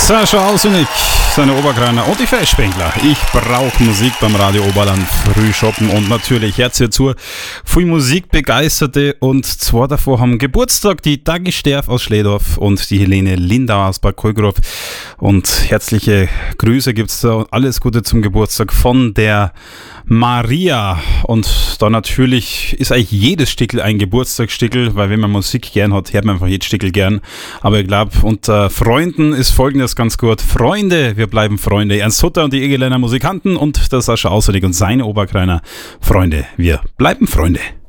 Sascha Ausunick, seine Oberkreiner und die Festspengler. Ich brauch Musik beim Radio Oberland, früh shoppen und natürlich Herz hierzu. Viel Musikbegeisterte und zwei davor haben Geburtstag, die Dagi Sterf aus Schledorf und die Helene Lindau aus Bad Kolgrove. Und herzliche Grüße gibt's da, alles Gute zum Geburtstag von der Maria. Und da natürlich ist eigentlich jedes Stickel ein Geburtstagsstickel, weil wenn man Musik gern hat, hört man einfach jedes Stickel gern. Aber ich glaube, unter Freunden ist Folgendes ganz gut. Freunde, wir bleiben Freunde. Ernst Hutter und die Egeleiner Musikanten und der Sascha Ausunick und seine Oberkreiner. Freunde, wir bleiben Freunde.